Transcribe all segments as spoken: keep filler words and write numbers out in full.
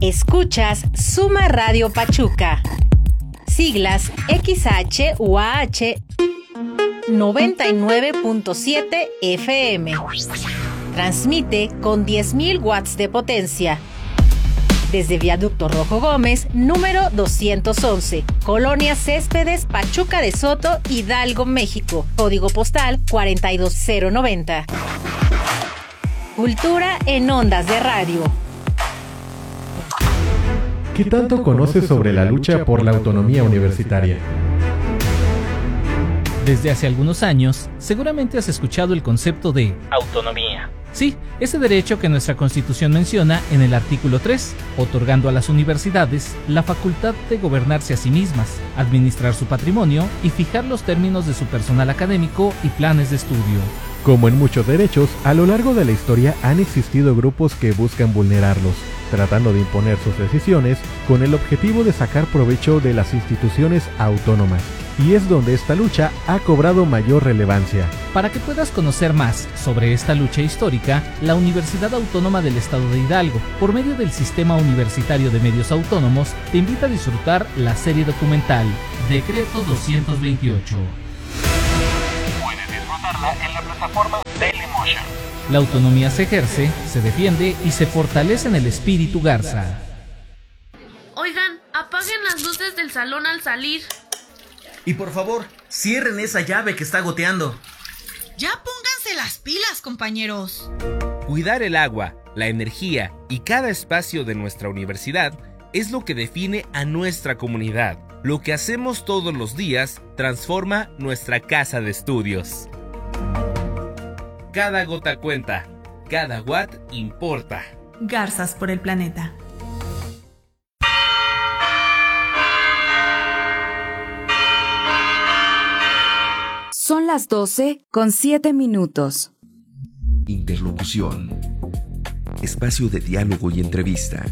Escuchas Suma Radio Pachuca. Siglas X H U A H noventa y nueve punto siete F M. Transmite con diez mil watts de potencia. Desde Viaducto Rojo Gómez, número doscientos once, Colonia Céspedes, Pachuca de Soto, Hidalgo, México. Código postal cuarenta y dos cero noventa. Cultura en ondas de radio. ¿Qué tanto conoces sobre la lucha por la autonomía universitaria? Desde hace algunos años, seguramente has escuchado el concepto de autonomía. Sí, ese derecho que nuestra Constitución menciona en el artículo tres, otorgando a las universidades la facultad de gobernarse a sí mismas, administrar su patrimonio y fijar los términos de su personal académico y planes de estudio. Como en muchos derechos, a lo largo de la historia han existido grupos que buscan vulnerarlos, tratando de imponer sus decisiones con el objetivo de sacar provecho de las instituciones autónomas. Y es donde esta lucha ha cobrado mayor relevancia. Para que puedas conocer más sobre esta lucha histórica, la Universidad Autónoma del Estado de Hidalgo, por medio del Sistema Universitario de Medios Autónomos, te invita a disfrutar la serie documental Decreto doscientos veintiocho. Puedes disfrutarla en la plataforma Dailymotion. La autonomía se ejerce, se defiende y se fortalece en el espíritu Garza. Oigan, apaguen las luces del salón al salir. Y por favor, cierren esa llave que está goteando. Ya pónganse las pilas, compañeros. Cuidar el agua, la energía y cada espacio de nuestra universidad es lo que define a nuestra comunidad. Lo que hacemos todos los días transforma nuestra casa de estudios. Cada gota cuenta, cada watt importa. Garzas por el planeta. Son las doce con siete minutos. Interlocución. Espacio de diálogo y entrevista.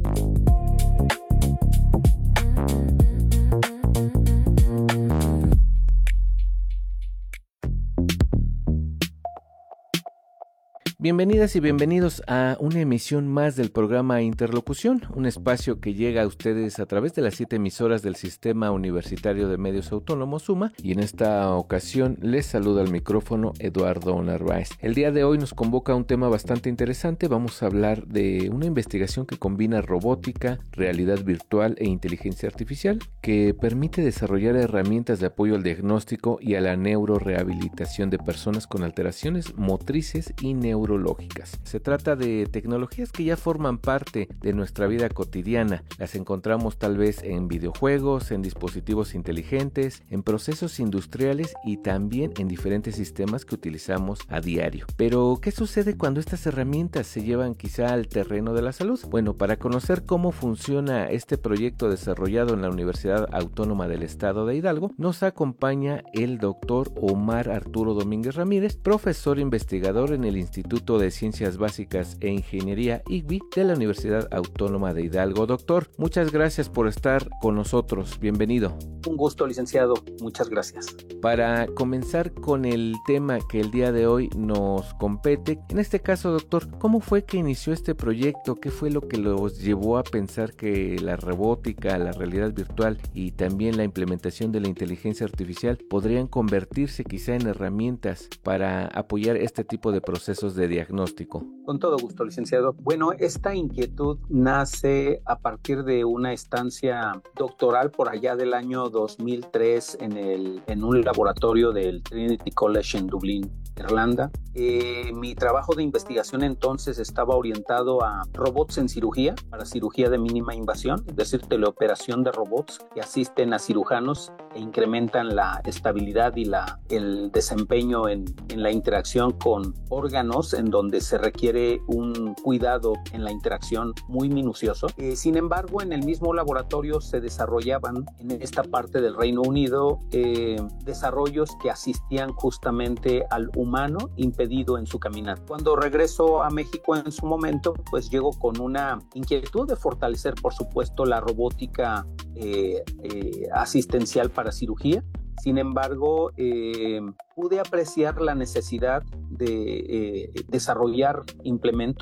Bienvenidas y bienvenidos a una emisión más del programa Interlocución, un espacio que llega a ustedes a través de las siete emisoras del Sistema Universitario de Medios Autónomos SUMA, y en esta ocasión les saluda al micrófono Eduardo Narváez. El día de hoy nos convoca un tema bastante interesante. Vamos a hablar de una investigación que combina robótica, realidad virtual e inteligencia artificial, que permite desarrollar herramientas de apoyo al diagnóstico y a la neurorehabilitación de personas con alteraciones motrices y neurológicas. Se trata de tecnologías que ya forman parte de nuestra vida cotidiana. Las encontramos tal vez en videojuegos, en dispositivos inteligentes, en procesos industriales y también en diferentes sistemas que utilizamos a diario. Pero, ¿qué sucede cuando estas herramientas se llevan quizá al terreno de la salud? Bueno, para conocer cómo funciona este proyecto desarrollado en la Universidad Autónoma del Estado de Hidalgo, nos acompaña el doctor Omar Arturo Domínguez Ramírez, profesor investigador en el Instituto de Ciencias Básicas e Ingeniería I C B I de la Universidad Autónoma de Hidalgo. Doctor, muchas gracias por estar con nosotros. Bienvenido. Un gusto, licenciado. Muchas gracias. Para comenzar con el tema que el día de hoy nos compete, en este caso, doctor, ¿cómo fue que inició este proyecto? ¿Qué fue lo que los llevó a pensar que la robótica, la realidad virtual y también la implementación de la inteligencia artificial podrían convertirse quizá en herramientas para apoyar este tipo de procesos de diagnóstico? Con todo gusto, licenciado. Bueno, esta inquietud nace a partir de una estancia doctoral por allá del año dos mil tres en, el, en un laboratorio del Trinity College en Dublín, Irlanda. Eh, mi trabajo de investigación entonces estaba orientado a robots en cirugía, para cirugía de mínima invasión, es decir, teleoperación de robots que asisten a cirujanos e incrementan la estabilidad y la, el desempeño en, en la interacción con órganos en donde se requiere un cuidado en la interacción muy minucioso. Eh, sin embargo, en el mismo laboratorio se desarrollaban en esta parte del Reino Unido eh, desarrollos que asistían justamente al humano impedido en su caminar. Cuando regreso a México en su momento, pues llego con una inquietud de fortalecer, por supuesto, la robótica eh, eh, asistencial para cirugía. Sin embargo, eh, pude apreciar la necesidad de eh, desarrollar implementos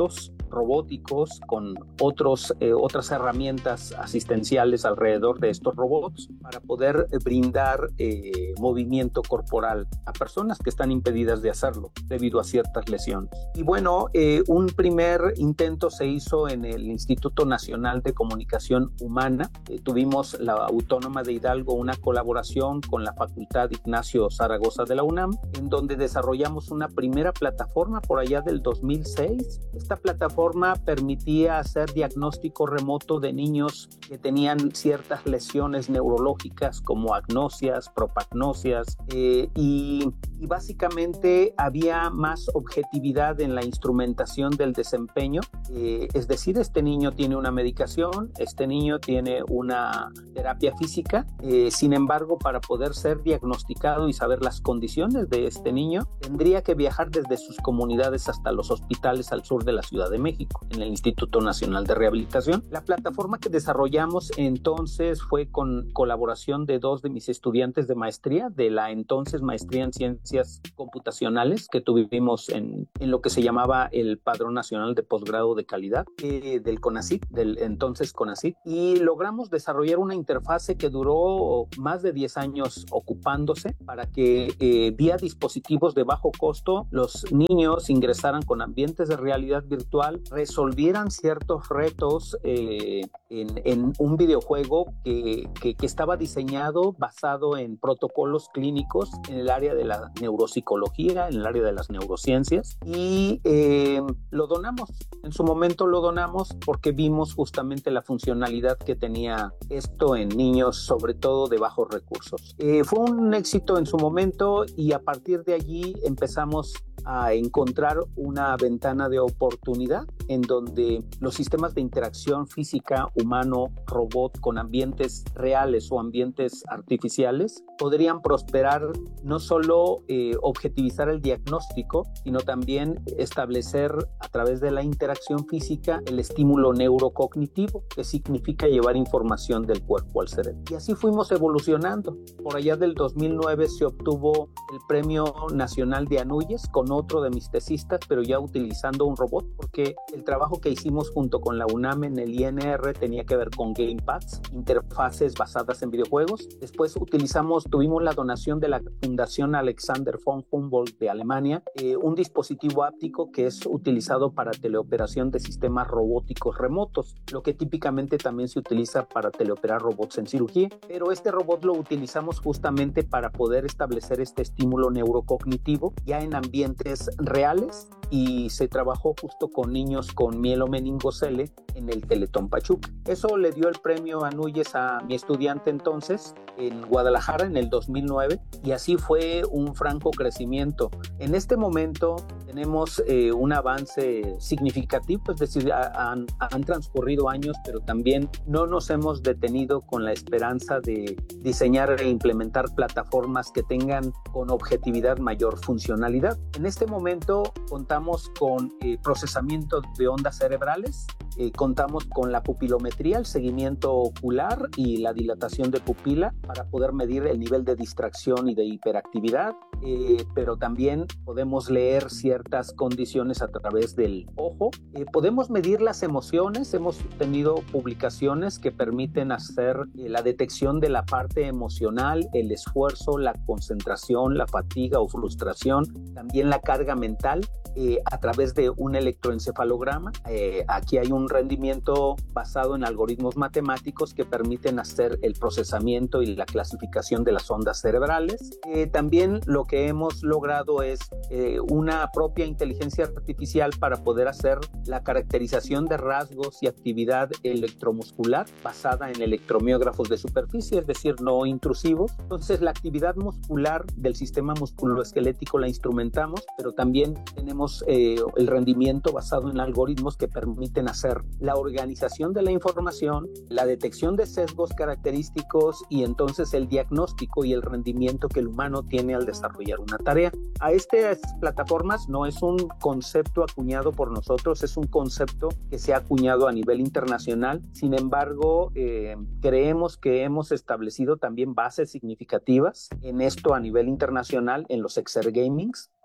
robóticos, con otros, eh, otras herramientas asistenciales alrededor de estos robots para poder brindar eh, movimiento corporal a personas que están impedidas de hacerlo debido a ciertas lesiones. Y bueno, eh, un primer intento se hizo en el Instituto Nacional de Comunicación Humana. Eh, tuvimos la Autónoma de Hidalgo una colaboración con la Facultad Ignacio Zaragoza de la UNAM, en donde desarrollamos una primera plataforma por allá del dos mil seis. Esta plataforma permitía hacer diagnóstico remoto de niños que tenían ciertas lesiones neurológicas como agnosias, propagnosias, eh, y, y básicamente había más objetividad en la instrumentación del desempeño. Eh, es decir, este niño tiene una medicación, este niño tiene una terapia física, eh, sin embargo, para poder ser diagnosticado y saber las condiciones de este niño, tendría que viajar desde sus comunidades hasta los hospitales al sur de la Ciudad de México, en el Instituto Nacional de Rehabilitación. La plataforma que desarrollamos entonces fue con colaboración de dos de mis estudiantes de maestría, de la entonces maestría en Ciencias Computacionales que tuvimos en, en lo que se llamaba el Padrón Nacional de Posgrado de Calidad eh, del CONACYT, del entonces CONACYT, y logramos desarrollar una interfase que duró más de diez años ocupándose para que eh, vía dispositivos de bajo costo los niños ingresaran con ambientes de realidad virtual, resolvieran ciertos retos eh, en, en un videojuego que, que, que estaba diseñado basado en protocolos clínicos en el área de la neuropsicología, en el área de las neurociencias, y eh, lo donamos. En su momento lo donamos porque vimos justamente la funcionalidad que tenía esto en niños, sobre todo de bajos recursos. Eh, fue un éxito en su momento y a partir de allí empezamos a encontrar una ventana de oportunidad en donde los sistemas de interacción física humano-robot con ambientes reales o ambientes artificiales podrían prosperar, no solo eh, objetivizar el diagnóstico, sino también establecer a través de la interacción física el estímulo neurocognitivo, que significa llevar información del cuerpo al cerebro. Y así fuimos evolucionando. Por allá del dos mil nueve se obtuvo el Premio Nacional de Anuyes con otro de mis tesistas, pero ya utilizando un robot, porque el trabajo que hicimos junto con la UNAM en el I N R tenía que ver con gamepads, interfaces basadas en videojuegos. Después utilizamos, tuvimos la donación de la Fundación Alexander von Humboldt de Alemania, eh, un dispositivo áptico que es utilizado para teleoperación de sistemas robóticos remotos, lo que típicamente también se utiliza para teleoperar robots en cirugía, pero este robot lo utilizamos justamente para poder establecer este estímulo neurocognitivo ya en ambientes reales, y se trabajó justo con niños con mielomeningocele en el Teletón Pachuca. Eso le dio el premio Anuyes a mi estudiante entonces en Guadalajara en el dos mil nueve, y así fue un franco crecimiento. En este momento tenemos eh, un avance significativo, es decir, han, han transcurrido años, pero también no nos hemos detenido con la esperanza de diseñar e implementar plataformas que tengan con objetividad mayor funcionalidad. En este momento contamos con eh, procesamiento de ondas cerebrales, eh, contamos con la pupilometría, el seguimiento ocular y la dilatación de pupila para poder medir el nivel de distracción y de hiperactividad, eh, pero también podemos leer ciertas condiciones a través del ojo. Eh, podemos medir las emociones, hemos tenido publicaciones que permiten hacer eh, la detección de la parte emocional, el esfuerzo, la concentración, la fatiga o frustración, también la carga mental, eh, a través de un electroencefalograma. Eh, aquí hay un rendimiento basado en algoritmos matemáticos que permiten hacer el procesamiento y la clasificación de las ondas cerebrales. Eh, también lo que hemos logrado es eh, una propia inteligencia artificial para poder hacer la caracterización de rasgos y actividad electromuscular basada en electromiógrafos de superficie, es decir, no intrusivos. Entonces, la actividad muscular del sistema musculoesquelético la instrumentamos, pero también tenemos eh, el rendimiento basado en algoritmos que permiten hacer la organización de la información, la detección de sesgos característicos y entonces el diagnóstico y el rendimiento que el humano tiene al desarrollar una tarea. A estas plataformas no es un concepto acuñado por nosotros, es un concepto que se ha acuñado a nivel internacional. Sin embargo, eh, creemos que hemos establecido también bases significativas en esto a nivel internacional en los exergamings,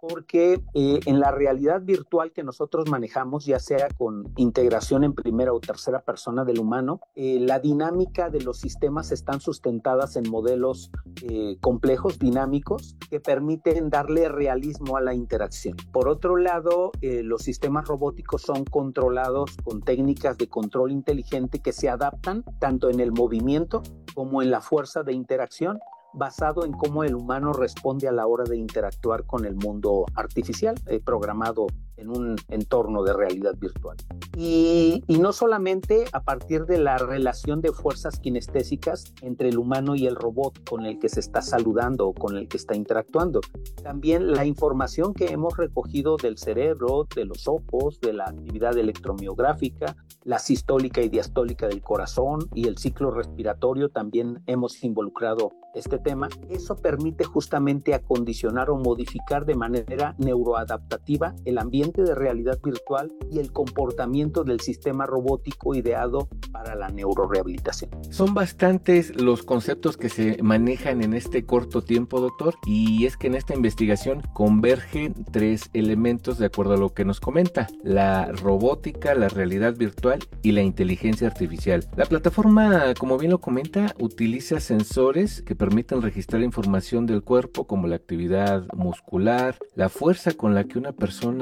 porque eh, en la realidad virtual que nosotros manejamos, ya sea con integración en primera o tercera persona del humano, eh, la dinámica de los sistemas están sustentadas en modelos eh, complejos, dinámicos, que permiten darle realismo a la interacción. Por otro lado, eh, los sistemas robóticos son controlados con técnicas de control inteligente que se adaptan tanto en el movimiento como en la fuerza de interacción, basado en cómo el humano responde a la hora de interactuar con el mundo artificial, eh, programado en un entorno de realidad virtual. Y, y no solamente a partir de la relación de fuerzas kinestésicas entre el humano y el robot con el que se está saludando o con el que está interactuando, también la información que hemos recogido del cerebro, de los ojos, de la actividad electromiográfica, la sistólica y diastólica del corazón y el ciclo respiratorio, también hemos involucrado este tema. Eso permite justamente acondicionar o modificar de manera neuroadaptativa el ambiente de realidad virtual y el comportamiento del sistema robótico ideado para la neurorehabilitación. Son bastantes los conceptos que se manejan en este corto tiempo, doctor, y es que en esta investigación convergen tres elementos de acuerdo a lo que nos comenta: la robótica, la realidad virtual y la inteligencia artificial. La plataforma, como bien lo comenta, utiliza sensores que permiten registrar información del cuerpo como la actividad muscular, la fuerza con la que una persona